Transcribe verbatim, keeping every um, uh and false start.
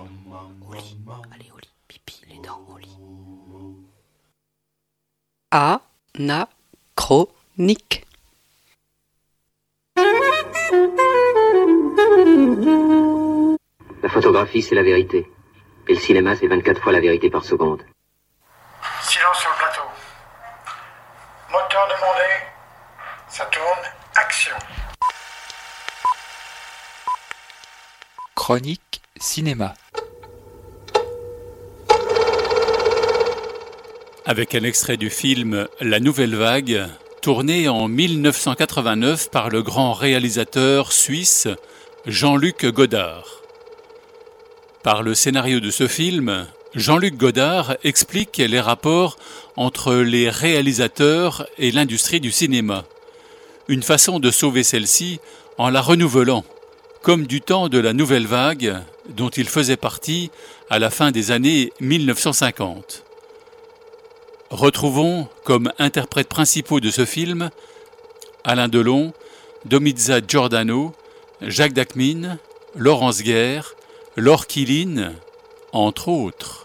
Au lit. Allez, au lit. Pipi, les dents, au lit. Anachronique. La photographie, c'est la vérité. Et le cinéma, c'est vingt-quatre fois la vérité par seconde. Silence sur le plateau. Moteur demandé. Ça tourne. Action. Chronique cinéma. Avec un extrait du film La Nouvelle Vague, tourné en mille neuf cent quatre-vingt-neuf par le grand réalisateur suisse Jean-Luc Godard. Par le scénario de ce film, Jean-Luc Godard explique les rapports entre les réalisateurs et l'industrie du cinéma. Une façon de sauver celle-ci en la renouvelant, comme du temps de la Nouvelle Vague, dont il faisait partie à la fin des années mille neuf cent cinquante. Retrouvons comme interprètes principaux de ce film Alain Delon, Domitza Giordano, Jacques Dacmin, Laurence Guerre, Laure Killine, entre autres.